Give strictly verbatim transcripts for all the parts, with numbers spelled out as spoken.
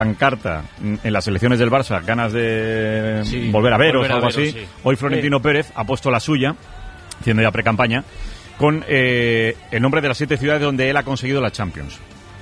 pancarta en las elecciones del Barça, ganas de sí, volver a veros volver a o algo veros, así. Sí. Hoy Florentino sí. Pérez ha puesto la suya, haciendo ya pre-campaña, con eh, el nombre de las siete ciudades donde él ha conseguido la Champions.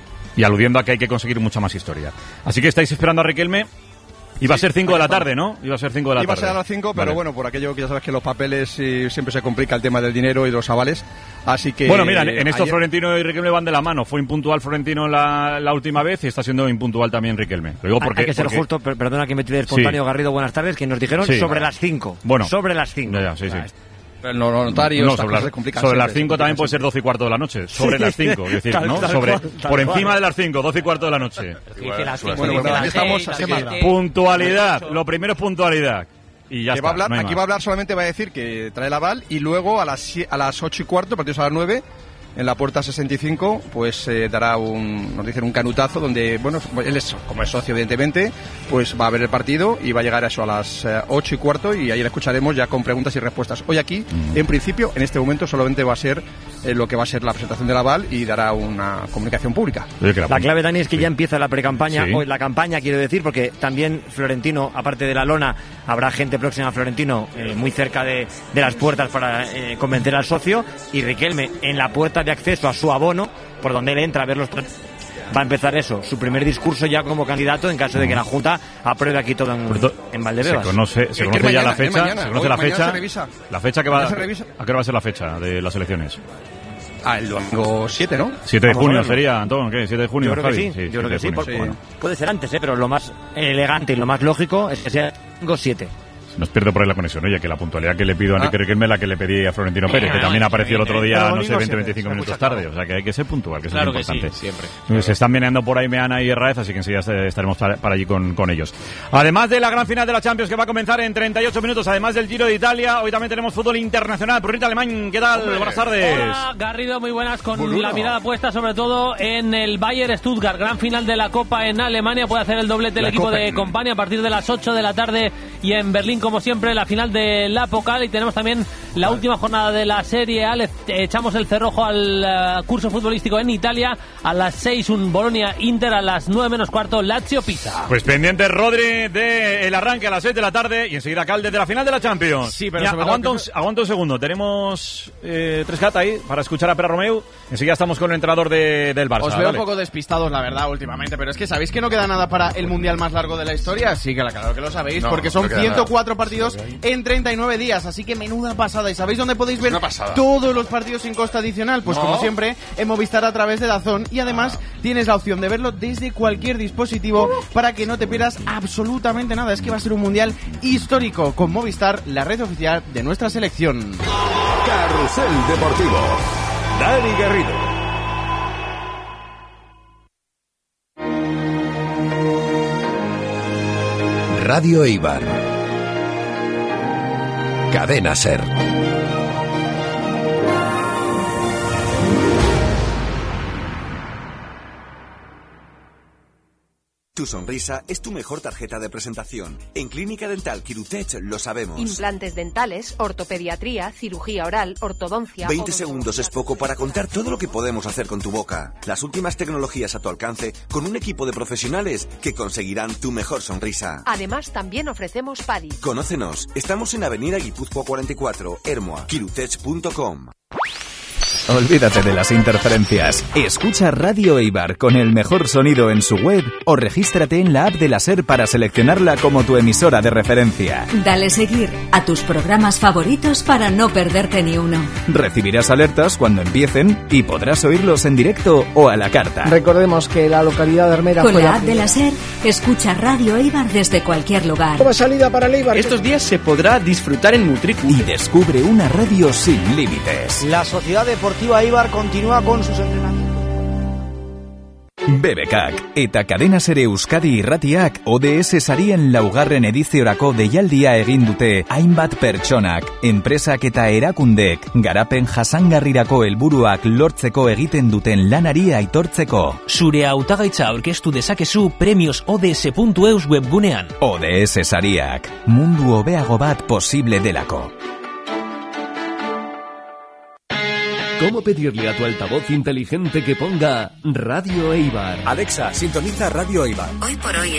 Y aludiendo a que hay que conseguir mucha más historia. Así que estáis esperando a Riquelme. Iba a ser cinco de la tarde, ¿no? Iba a ser cinco de la Iba tarde. Iba a ser a las cinco, pero vale. bueno, por aquello que ya sabes que los papeles y siempre se complica el tema del dinero y de los avales. Así que... Bueno, mira, en esto ayer... Florentino y Riquelme van de la mano. Fue impuntual Florentino la, la última vez y está siendo impuntual también Riquelme. Lo digo porque... Hay que ser porque... justo, perdona que me tire espontáneo, sí. Garrido, buenas tardes, que nos dijeron sí. sobre las cinco. Bueno. Sobre las cinco. Ya, ya, sí, sí. Pero los notarios no, sobre, las, sobre siempre, las cinco también puede ser doce y cuarto de la noche. Sobre sí. las cinco, es decir, tal, ¿no? Tal sobre, cual, por encima cual. de las cinco, doce y cuarto de la noche. Bueno, bueno, aquí estamos. Puntualidad. Lo primero es puntualidad. Y ya que está, va a hablar, no aquí más. va a hablar, solamente va a decir que trae el aval y luego a las, a las ocho y cuarto, partidos a las nueve, en la puerta sesenta y cinco, pues eh, dará un, nos dicen un canutazo donde, bueno, él es, como es socio evidentemente, pues va a ver el partido y va a llegar a eso a las eh, ocho y cuarto y ahí le escucharemos ya con preguntas y respuestas. Hoy aquí, mm. en principio, en este momento solamente va a ser eh, lo que va a ser la presentación del aval y dará una comunicación pública. La clave, Dani, es que sí. ya empieza la precampaña, sí. o la campaña, quiero decir, porque también Florentino, aparte de la lona, habrá gente próxima a Florentino eh, muy cerca de, de las puertas para eh, convencer al socio, y Riquelme en la puerta de acceso a su abono, por donde él entra a ver los... Va a empezar eso, su primer discurso ya como candidato en caso de que la Junta apruebe aquí todo en, en Valdebebas. Se conoce, se conoce ya mañana, la fecha, mañana, se conoce la fecha, se la fecha que va, ¿a qué hora va a ser la fecha de las elecciones? Ah, el domingo siete, ¿no? siete de junio sería, Antón, ¿qué? ¿siete de junio? Yo creo Javi? que sí, sí yo creo que sí, por, sí. Bueno, puede ser antes, ¿eh? Pero lo más elegante y lo más lógico es que sea domingo siete. Nos pierde por ahí la conexión, oye, que la puntualidad que le pido a Enrique ah. Riquelme es la que le pedí a Florentino Pérez, que también apareció el otro día, no sé, veinte, veinticinco minutos tarde, o sea que hay que ser puntual, que eso claro es importante. Que sí, siempre. Claro. Se están meneando por ahí Meana y Herráez, así que enseguida estaremos para allí con, con ellos. Además de la gran final de la Champions que va a comenzar en treinta y ocho minutos, además del Giro de Italia, hoy también tenemos fútbol internacional. Purrita Alemán, ¿qué tal? Hombre. Buenas tardes. Hola, Garrido, muy buenas, con muy la mirada puesta sobre todo en el Bayern Stuttgart, gran final de la Copa en Alemania, puede hacer el doblete el equipo Copa. de Company a partir de las ocho de la tarde y en Berlín, como siempre, la final de la Pokal, y tenemos también la vale. última jornada de la Serie A. Le echamos el cerrojo al uh, curso futbolístico en Italia. A las seis un Bolonia-Inter, a las nueve menos cuarto Lazio-Pisa. Pues pendiente Rodri del arranque a las seis de la tarde y enseguida Calde de la final de la Champions. Sí, pero Mira, aguanta, que... un, aguanta un segundo, tenemos eh, tres gatas ahí para escuchar a Pere Romeu. Enseguida estamos con el entrenador de, del Barça. Os veo dale. un poco despistados, la verdad, últimamente, pero es que ¿sabéis que no queda nada para el mundial más largo de la historia? Sí, que claro que lo sabéis, no, porque son no ciento cuatro nada. partidos en treinta y nueve días, así que menuda pasada. ¿Y sabéis dónde podéis ver todos los partidos sin costa adicional? Pues no. como siempre, en Movistar a través de DAZN, y además ah. tienes la opción de verlo desde cualquier dispositivo para que no te pierdas absolutamente nada. Es que va a ser un mundial histórico con Movistar, la red oficial de nuestra selección. Carrusel Deportivo, Dani Garrido. Radio Eibar. Cadena SER. Tu sonrisa es tu mejor tarjeta de presentación. En Clínica Dental Quirutech lo sabemos. Implantes dentales, ortopediatría, cirugía oral, ortodoncia... veinte segundos es poco para contar todo lo que podemos hacer con tu boca. Las últimas tecnologías a tu alcance con un equipo de profesionales que conseguirán tu mejor sonrisa. Además, también ofrecemos P A D I. Conócenos. Estamos en Avenida Guipúzcoa cuarenta y cuatro, Ermua, quirutech punto com. Olvídate de las interferencias. Escucha Radio Eibar con el mejor sonido en su web o regístrate en la app de la SER para seleccionarla como tu emisora de referencia. Dale seguir a tus programas favoritos para no perderte ni uno. Recibirás alertas cuando empiecen y podrás oírlos en directo o a la carta. Recordemos que la localidad de Armera con fue la la app de la SER, escucha Radio Eibar desde cualquier lugar. Nueva salida para el Eibar. Estos días se podrá disfrutar en Mutriku. Y descubre una radio sin límites. La Sociedad Deportiva Eibar continúa con sus entrenamientos. B B K k eta Cadena SER Euskadi Irratiak O D S sarien laugarren ediziorako deialdia egin dute hainbat pertsonak, enpresak eta erakundek garapen jasangarrirako helburuak lortzeko egiten duten lanari aitortzeko. Zure hautagaitza aurkeztu dezakezu premios O D S puntu eus webgunean. O D S sariak, mundu hobeago bat posible delako. ¿Cómo pedirle a tu altavoz inteligente que ponga Radio Eibar? Alexa, sintoniza Radio Eibar. Hoy por hoy